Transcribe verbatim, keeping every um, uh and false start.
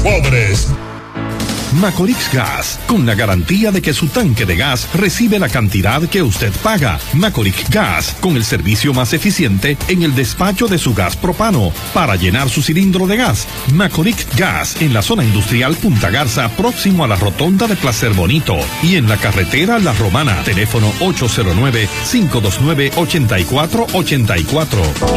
pobres. Macorix Gas, con la garantía de que su tanque de gas recibe la cantidad que usted paga. Macorix Gas, con el servicio más eficiente en el despacho de su gas propano para llenar su cilindro de gas. Macorix Gas, en la zona industrial Punta Garza, próximo a la rotonda de Placer Bonito, y en la carretera La Romana. Teléfono ocho cero nueve, cinco dos nueve, ocho cuatro ocho cuatro.